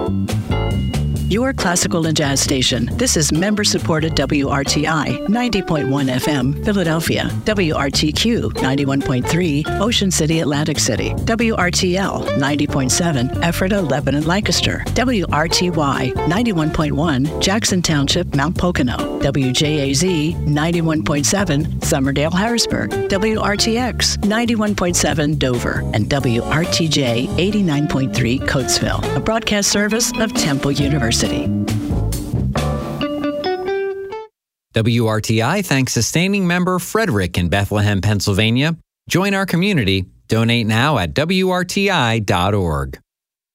Your classical and jazz station. This is member-supported WRTI 90.1 FM, Philadelphia, WRTQ 91.3, Ocean City, Atlantic City, WRTL 90.7, Ephrata, Lebanon, Lancaster, WRTY 91.1, Jackson Township, Mount Pocono, WJAZ 91.7, Summerdale, Harrisburg, WRTX 91.7, Dover, and WRTJ 89.3, Coatesville, a broadcast service of Temple University. WRTI thanks sustaining member Frederick in Bethlehem, Pennsylvania. Join our community. Donate now at WRTI.org.